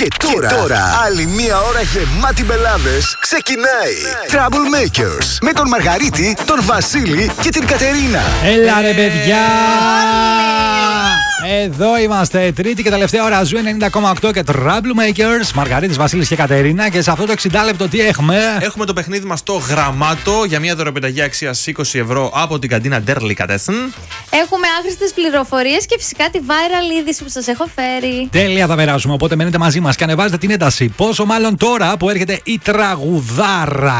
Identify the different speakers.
Speaker 1: Και τώρα, άλλη μία ώρα γεμάτη μπελάδες ξεκινάει. Troublemakers με τον Μαργαρίτη, τον Βασίλη και την Κατερίνα.
Speaker 2: Έλα ρε παιδιά! Εδώ είμαστε, τρίτη και τελευταία ώρα Ζου 90,8 και Troublemakers. Μαργαρίτης, Βασίλης και Κατερίνα. Και σε αυτό το 60 λεπτό τι έχουμε?
Speaker 3: Έχουμε το παιχνίδι μας το γραμμάτο για μια δωρεπιταγή αξίας 20 ευρώ από την καντίνα Delicatessen.
Speaker 4: Έχουμε άχρηστες πληροφορίες και φυσικά τη viral είδηση που σας έχω φέρει.
Speaker 2: Τέλεια θα περάσουμε, οπότε μένετε μαζί μας και ανεβάζετε την ένταση. Πόσο μάλλον τώρα που έρχεται η τραγουδάρα.